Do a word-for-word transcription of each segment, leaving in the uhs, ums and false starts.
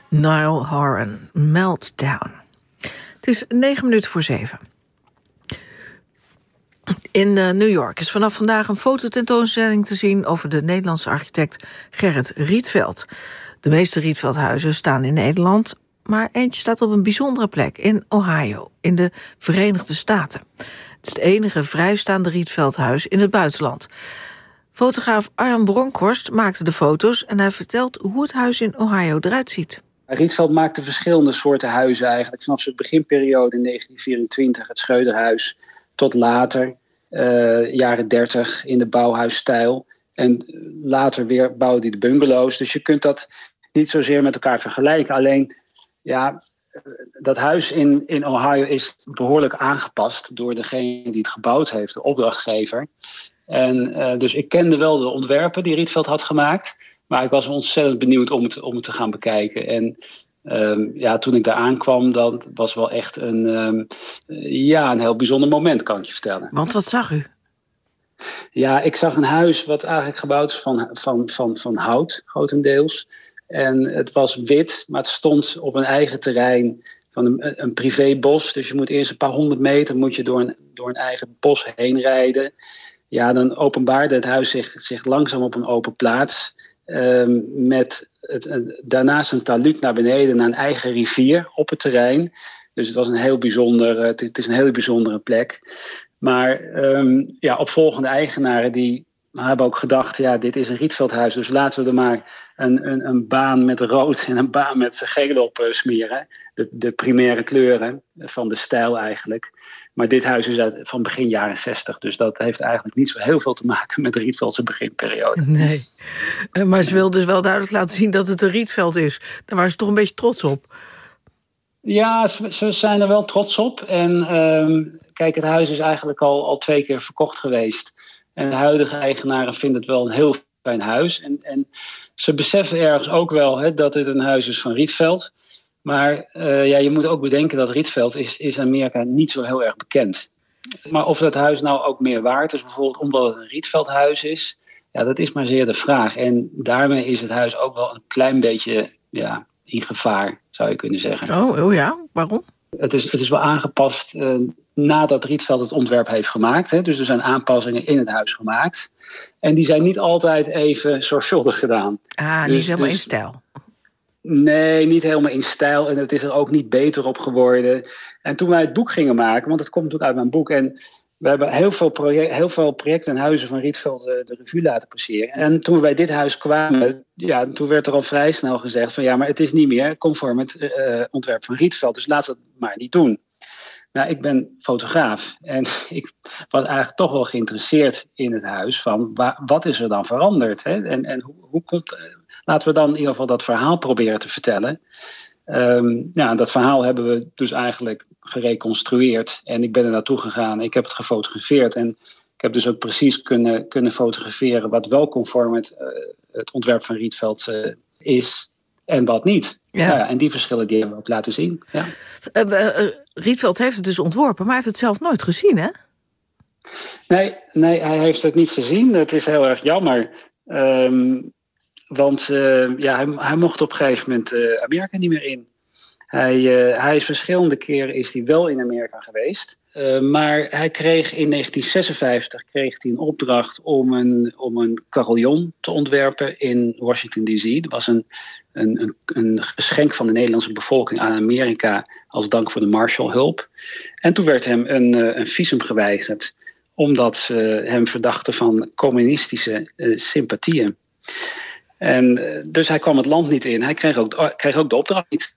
Niall Horan, Meltdown. Het is negen minuten voor zeven. In uh, New York is vanaf vandaag een fototentoonstelling te zien over de Nederlandse architect Gerrit Rietveld. De meeste Rietveldhuizen staan in Nederland, maar eentje staat op een bijzondere plek in Ohio, in de Verenigde Staten. Het is het enige vrijstaande Rietveldhuis in het buitenland. Fotograaf Arjan Bronkhorst maakte de foto's en hij vertelt hoe het huis in Ohio eruit ziet. Rietveld maakte verschillende soorten huizen eigenlijk. Vanaf zijn beginperiode in negentien vierentwintig, het Schreuderhuis, tot later, uh, jaren dertig in de bouwhuisstijl. En later weer bouwde hij de bungalows. Dus je kunt dat niet zozeer met elkaar vergelijken. Alleen, ja, dat huis in, in Ohio is behoorlijk aangepast door degene die het gebouwd heeft, de opdrachtgever. En uh, dus ik kende wel de ontwerpen die Rietveld had gemaakt. Maar ik was ontzettend benieuwd om het, om het te gaan bekijken. En um, ja, toen ik daar aankwam, dat was wel echt een, um, ja, een heel bijzonder moment, kan ik je vertellen. Want wat zag u? Ja, ik zag een huis wat eigenlijk gebouwd is van, van, van, van hout, grotendeels. En het was wit, maar het stond op een eigen terrein van een, een privébos. Dus je moet eerst een paar honderd meter moet je door een, door een eigen bos heen rijden. Ja, dan openbaarde het huis zich, zich langzaam op een open plaats. Um, met het, het, daarnaast een talud naar beneden naar een eigen rivier op het terrein. Dus het was een heel bijzonder, het is, het is een hele bijzondere plek. Maar um, ja, opvolgende eigenaren die hebben ook gedacht, ja, dit is een Rietveldhuis, dus laten we er maar een, een, een baan met rood en een baan met geel op uh, smeren. De, de primaire kleuren van de stijl eigenlijk. Maar dit huis is uit, van begin jaren zestig, dus dat heeft eigenlijk niet zo heel veel te maken met de Rietveldse beginperiode. Nee, maar ze wil dus wel duidelijk laten zien dat het een Rietveld is. Daar waren ze toch een beetje trots op. Ja, ze, ze zijn er wel trots op. En um, kijk, het huis is eigenlijk al, al twee keer verkocht geweest. En de huidige eigenaren vinden het wel een heel fijn huis. En, en ze beseffen ergens ook wel hè, dat het een huis is van Rietveld. Maar uh, ja, je moet ook bedenken dat Rietveld is, is in Amerika niet zo heel erg bekend. Maar of dat huis nou ook meer waard is, bijvoorbeeld omdat het een Rietveldhuis is, ja, dat is maar zeer de vraag. En daarmee is het huis ook wel een klein beetje ja, in gevaar, zou je kunnen zeggen. Oh, oh ja, waarom? Het is, het is wel aangepast uh, nadat Rietveld het ontwerp heeft gemaakt. Hè. Dus er zijn aanpassingen in het huis gemaakt. En die zijn niet altijd even zorgvuldig gedaan. Ah, niet dus, helemaal dus, in stijl. Nee, niet helemaal in stijl. En het is er ook niet beter op geworden. En toen wij het boek gingen maken, want het komt natuurlijk uit mijn boek. En we hebben heel veel, project, heel veel projecten en huizen van Rietveld uh, de revue laten passeren. En toen we bij dit huis kwamen, ja, toen werd er al vrij snel gezegd van ja, maar het is niet meer conform het uh, ontwerp van Rietveld. Dus laten we het maar niet doen. Nou, ik ben fotograaf en ik was eigenlijk toch wel geïnteresseerd in het huis van waar, wat is er dan veranderd? Hè? En, en hoe, hoe komt, uh, laten we dan in ieder geval dat verhaal proberen te vertellen. Um, ja, dat verhaal hebben we dus eigenlijk gereconstrueerd. En ik ben er naartoe gegaan. Ik heb het gefotografeerd. En ik heb dus ook precies kunnen, kunnen fotograferen wat wel conform het, uh, het ontwerp van Rietveld uh, is en wat niet. Ja. Nou ja, en die verschillen die hebben we ook laten zien. Ja. Uh, uh, Rietveld heeft het dus ontworpen, maar hij heeft het zelf nooit gezien, hè? Nee, nee, hij heeft het niet gezien. Het is heel erg jammer. Um, Want uh, ja, hij, hij mocht op een gegeven moment uh, Amerika niet meer in. Hij, uh, hij is verschillende keren is hij wel in Amerika geweest. Uh, maar hij kreeg in negentien zesenvijftig kreeg hij een opdracht om een, om een carillon te ontwerpen in Washington D C. Dat was een, een, een, een geschenk van de Nederlandse bevolking aan Amerika als dank voor de Marshallhulp. En toen werd hem een, een visum geweigerd, omdat ze hem verdachten van communistische uh, sympathieën. En dus hij kwam het land niet in. Hij kreeg ook, kreeg ook de opdracht niet.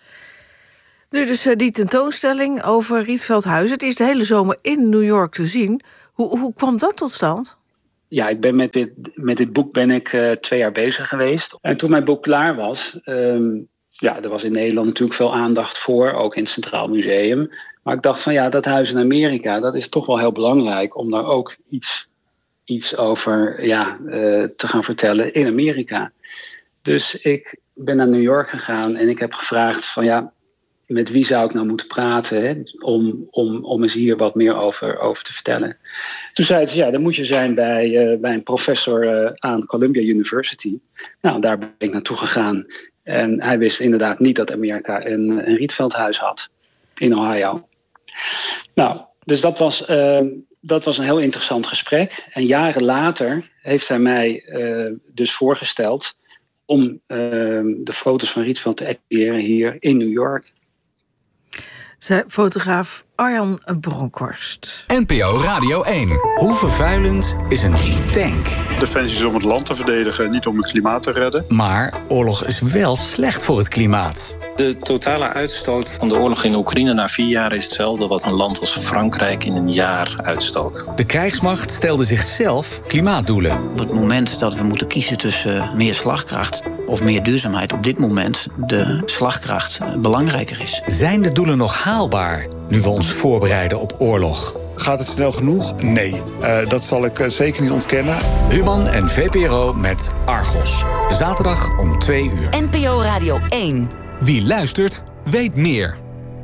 Nu dus uh, die tentoonstelling over Rietveldhuis. Het is de hele zomer in New York te zien. Hoe, hoe kwam dat tot stand? Ja, ik ben met dit, met dit boek ben ik uh, twee jaar bezig geweest. En toen mijn boek klaar was, um, ja, er was in Nederland natuurlijk veel aandacht voor, ook in het Centraal Museum. Maar ik dacht van ja, dat huis in Amerika, dat is toch wel heel belangrijk om daar ook iets iets over ja, uh, te gaan vertellen in Amerika. Dus ik ben naar New York gegaan en ik heb gevraagd van ja, met wie zou ik nou moeten praten hè, om, om, om eens hier wat meer over, over te vertellen. Toen zei ze, ja, dan moet je zijn bij, uh, bij een professor uh, aan Columbia University. Nou, daar ben ik naartoe gegaan. En hij wist inderdaad niet dat Amerika een, een rietveldhuis had in Ohio. Nou, dus dat was, uh, dat was een heel interessant gesprek. En jaren later heeft hij mij uh, dus voorgesteld om uh, de foto's van Rietveld te exhiberen hier in New York. Zij fotograaf Arjan Bronkhorst. N P O Radio één. Hoe vervuilend is een tank? Defensie is om het land te verdedigen, niet om het klimaat te redden. Maar oorlog is wel slecht voor het klimaat. De totale uitstoot van de oorlog in Oekraïne na vier jaar is hetzelfde wat een land als Frankrijk in een jaar uitstoot. De krijgsmacht stelde zichzelf klimaatdoelen. Op het moment dat we moeten kiezen tussen meer slagkracht of meer duurzaamheid, op dit moment de slagkracht belangrijker is. Zijn de doelen nog haalbaar nu we ons voorbereiden op oorlog? Gaat het snel genoeg? Nee, uh, dat zal ik uh, zeker niet ontkennen. Human en V P R O met Argos. Zaterdag om twee uur. N P O Radio één. Wie luistert, weet meer.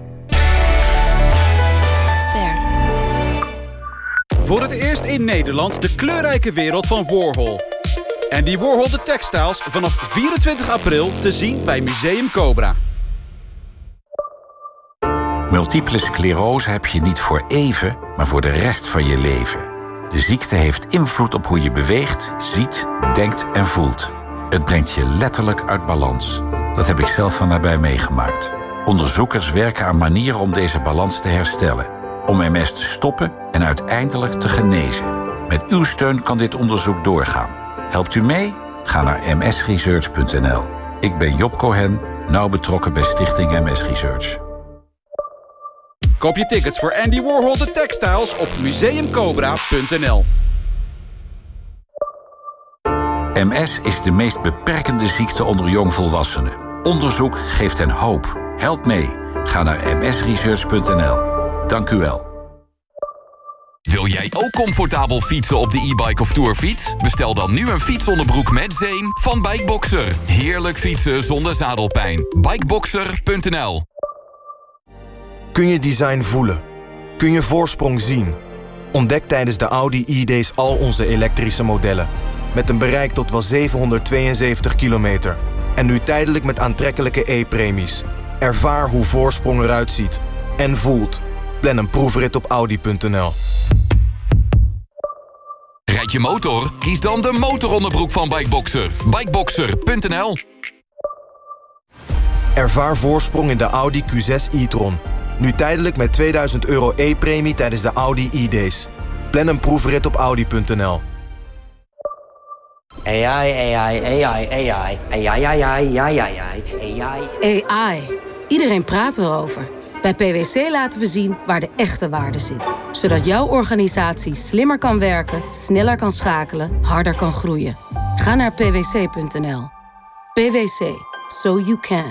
Ster. Voor het eerst in Nederland de kleurrijke wereld van Warhol. Andy Warhol de Textiles vanaf vierentwintig april te zien bij Museum Cobra. Multiple sclerose heb je niet voor even, maar voor de rest van je leven. De ziekte heeft invloed op hoe je beweegt, ziet, denkt en voelt. Het brengt je letterlijk uit balans. Dat heb ik zelf van nabij meegemaakt. Onderzoekers werken aan manieren om deze balans te herstellen. Om M S te stoppen en uiteindelijk te genezen. Met uw steun kan dit onderzoek doorgaan. Helpt u mee? Ga naar m s research punt n l. Ik ben Job Cohen, nauw betrokken bij Stichting M S Research. Koop je tickets voor Andy Warhol The Textiles op museum cobra punt n l. M S is de meest beperkende ziekte onder jongvolwassenen. Onderzoek geeft hen hoop. Help mee. Ga naar m s research punt n l. Dank u wel. Wil jij ook comfortabel fietsen op de e-bike of tourfiets? Bestel dan nu een fietsonderbroek met zeem van Bikeboxer. Heerlijk fietsen zonder zadelpijn. bikeboxer punt n l. Kun je design voelen? Kun je voorsprong zien? Ontdek tijdens de Audi e-Days al onze elektrische modellen. Met een bereik tot wel zevenhonderdtweeënzeventig kilometer. En nu tijdelijk met aantrekkelijke e-premies. Ervaar hoe voorsprong eruit ziet. En voelt. Plan een proefrit op audi punt n l. Rijd je motor? Kies dan de motoronderbroek van Bikeboxer. bikeboxer punt n l. Ervaar voorsprong in de Audi Q zes e-tron. Nu tijdelijk met tweeduizend euro e-premie tijdens de Audi e-Days. Plan een proefrit op audi punt n l. A I, A I, A I, A I, A I, A I, A I, A I. A I. Iedereen praat erover. Bij P W C laten we zien waar de echte waarde zit. Zodat jouw organisatie slimmer kan werken, sneller kan schakelen, harder kan groeien. Ga naar p w c punt n l. P W C. So you can.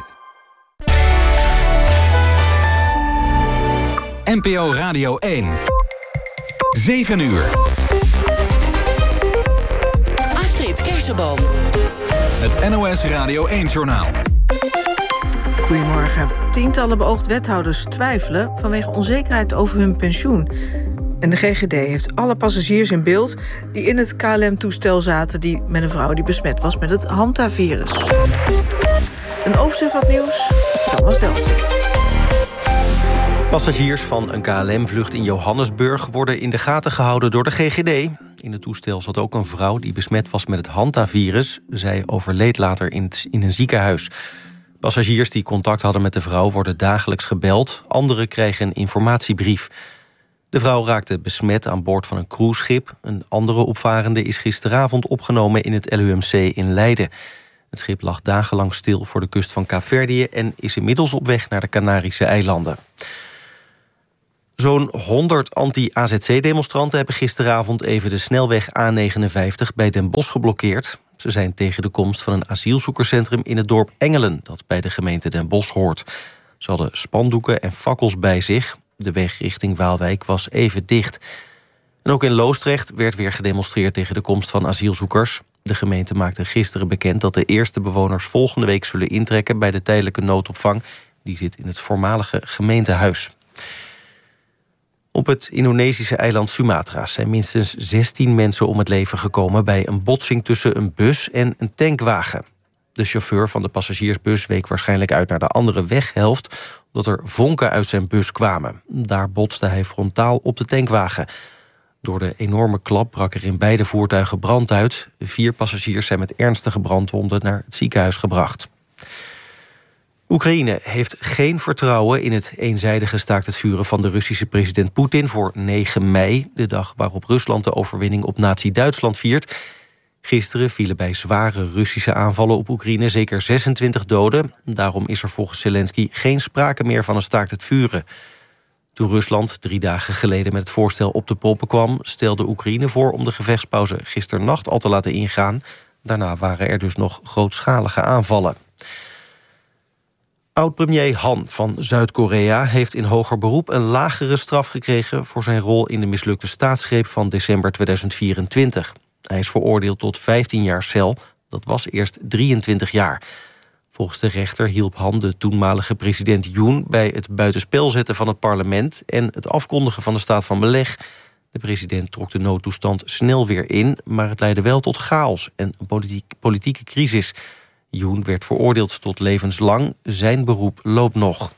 N P O Radio één. zeven uur. Astrid Kersenboom. Het N O S Radio één-journaal. Goedemorgen. Tientallen beoogd wethouders twijfelen vanwege onzekerheid over hun pensioen. En de G G D heeft alle passagiers in beeld die in het K L M-toestel zaten die met een vrouw die besmet was met het Hanta-virus. Een overzicht van het nieuws, Thomas Delsen. Passagiers van een K L M-vlucht in Johannesburg worden in de gaten gehouden door de G G D. In het toestel zat ook een vrouw die besmet was met het Hanta-virus. Zij overleed later in, het, in een ziekenhuis. Passagiers die contact hadden met de vrouw worden dagelijks gebeld. Anderen kregen een informatiebrief. De vrouw raakte besmet aan boord van een cruiseschip. Een andere opvarende is gisteravond opgenomen in het L U M C in Leiden. Het schip lag dagenlang stil voor de kust van Kaapverdië en is inmiddels op weg naar de Canarische eilanden. Zo'n honderd anti-A Z C-demonstranten hebben gisteravond even de snelweg A negenenvijftig bij Den Bosch geblokkeerd. Ze zijn tegen de komst van een asielzoekerscentrum in het dorp Engelen, dat bij de gemeente Den Bosch hoort. Ze hadden spandoeken en fakkels bij zich. De weg richting Waalwijk was even dicht. En ook in Loosdrecht werd weer gedemonstreerd tegen de komst van asielzoekers. De gemeente maakte gisteren bekend dat de eerste bewoners volgende week zullen intrekken bij de tijdelijke noodopvang. Die zit in het voormalige gemeentehuis. Op het Indonesische eiland Sumatra zijn minstens zestien mensen om het leven gekomen bij een botsing tussen een bus en een tankwagen. De chauffeur van de passagiersbus week waarschijnlijk uit naar de andere weghelft, omdat er vonken uit zijn bus kwamen. Daar botste hij frontaal op de tankwagen. Door de enorme klap brak er in beide voertuigen brand uit. Vier passagiers zijn met ernstige brandwonden naar het ziekenhuis gebracht. Oekraïne heeft geen vertrouwen in het eenzijdige staakt het vuren van de Russische president Poetin voor negen mei, de dag waarop Rusland de overwinning op nazi-Duitsland viert. Gisteren vielen bij zware Russische aanvallen op Oekraïne zeker zesentwintig doden. Daarom is er volgens Zelensky geen sprake meer van een staakt het vuren. Toen Rusland drie dagen geleden met het voorstel op de proppen kwam, stelde Oekraïne voor om de gevechtspauze gisternacht al te laten ingaan. Daarna waren er dus nog grootschalige aanvallen. Oud-premier Han van Zuid-Korea heeft in hoger beroep een lagere straf gekregen voor zijn rol in de mislukte staatsgreep van december tweeduizend vierentwintig. Hij is veroordeeld tot vijftien jaar cel, dat was eerst drieëntwintig jaar. Volgens de rechter hielp Han de toenmalige president Yoon bij het buitenspel zetten van het parlement en het afkondigen van de staat van beleg. De president trok de noodtoestand snel weer in, maar het leidde wel tot chaos en een politiek, politieke crisis. Yoon werd veroordeeld tot levenslang. Zijn beroep loopt nog.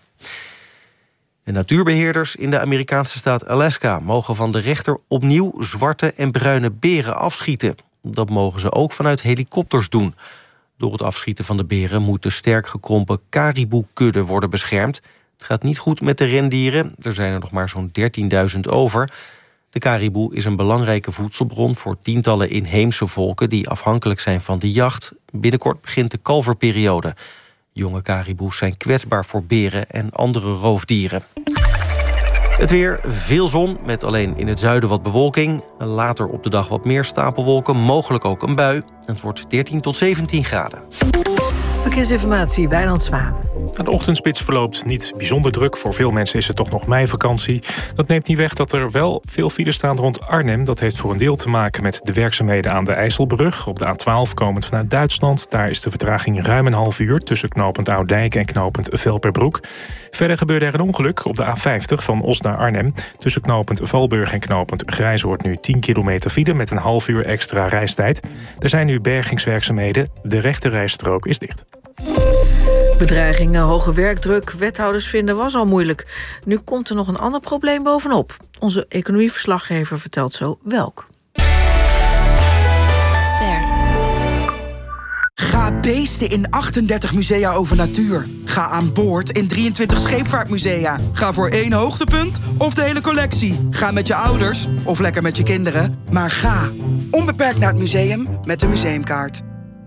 De natuurbeheerders in de Amerikaanse staat Alaska mogen van de rechter opnieuw zwarte en bruine beren afschieten. Dat mogen ze ook vanuit helikopters doen. Door het afschieten van de beren moet de sterk gekrompen kariboekudde worden beschermd. Het gaat niet goed met de rendieren. Er zijn er nog maar zo'n dertienduizend over. De kariboe is een belangrijke voedselbron voor tientallen inheemse volken die afhankelijk zijn van de jacht. Binnenkort begint de kalverperiode. Jonge kariboes zijn kwetsbaar voor beren en andere roofdieren. Het weer, veel zon, met alleen in het zuiden wat bewolking. Later op de dag wat meer stapelwolken, mogelijk ook een bui. Het wordt dertien tot zeventien graden. Verkeersinformatie, Wijnand Zwaan. De ochtendspits verloopt niet bijzonder druk. Voor veel mensen is het toch nog meivakantie. Dat neemt niet weg dat er wel veel files staan rond Arnhem. Dat heeft voor een deel te maken met de werkzaamheden aan de IJsselbrug. Op de A twaalf komend vanuit Duitsland. Daar is de vertraging ruim een half uur tussen knooppunt Oudijk en knooppunt Velperbroek. Verder gebeurde er een ongeluk op de A vijftig van Os naar Arnhem. Tussen knooppunt Valburg en knooppunt Grijzoord nu tien kilometer file met een half uur extra reistijd. Er zijn nu bergingswerkzaamheden. De rechterrijstrook is dicht. Bedreigingen, hoge werkdruk, wethouders vinden was al moeilijk. Nu komt er nog een ander probleem bovenop. Onze economieverslaggever vertelt zo welk. Ster. Ga beesten in achtendertig musea over natuur. Ga aan boord in drieëntwintig scheepvaartmusea. Ga voor één hoogtepunt of de hele collectie. Ga met je ouders of lekker met je kinderen. Maar ga onbeperkt naar het museum met de museumkaart.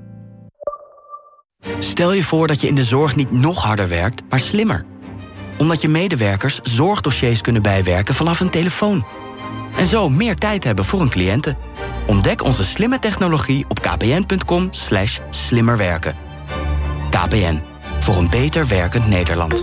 Stel je voor dat je in de zorg niet nog harder werkt, maar slimmer. Omdat je medewerkers zorgdossiers kunnen bijwerken vanaf een telefoon. En zo meer tijd hebben voor hun cliënten. Ontdek onze slimme technologie op kpn.com slash slimmerwerken. K P N, voor een beter werkend Nederland.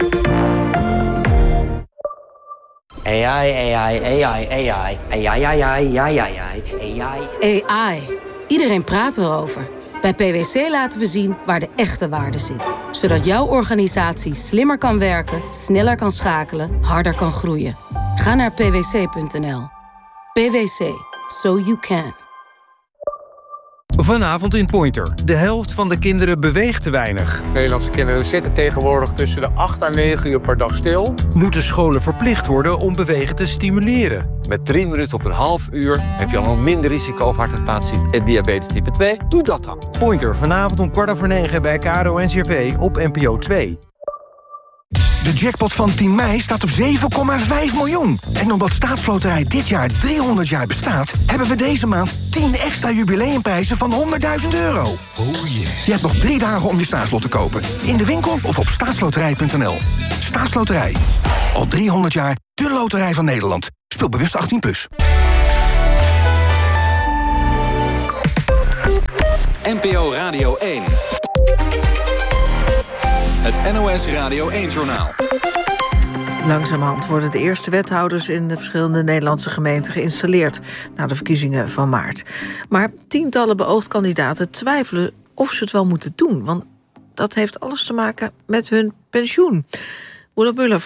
A I, A I, A I, A I, A I, A I, A I, A I, A I. A I. Iedereen praat erover. Bij P W C laten we zien waar de echte waarde zit. Zodat jouw organisatie slimmer kan werken, sneller kan schakelen, harder kan groeien. Ga naar p w c punt n l. P W C. So you can. Vanavond in Pointer. De helft van de kinderen beweegt te weinig. Nederlandse kinderen zitten tegenwoordig tussen de acht en negen uur per dag stil. Moeten scholen verplicht worden om bewegen te stimuleren? Met drie minuten op een half uur heb je al een minder risico op hart- en vaatziekten en diabetes type twee. Doe dat dan. Pointer, vanavond om kwart over negen bij K R O N C R V op N P O twee. De jackpot van tien mei staat op zeven komma vijf miljoen. En omdat Staatsloterij dit jaar driehonderd jaar bestaat, hebben we deze maand tien extra jubileumprijzen van honderdduizend euro. Oh yeah. Je hebt nog drie dagen om je staatslot te kopen. In de winkel of op staatsloterij punt n l. Staatsloterij. Al driehonderd jaar de loterij van Nederland. Speel bewust achttien plus. N P O Radio één. Het N O S Radio één-journaal. Langzamerhand worden de eerste wethouders in de verschillende Nederlandse gemeenten geïnstalleerd na de verkiezingen van maart. Maar tientallen beoogd kandidaten twijfelen of ze het wel moeten doen, want dat heeft alles te maken met hun pensioen. Roelof Muller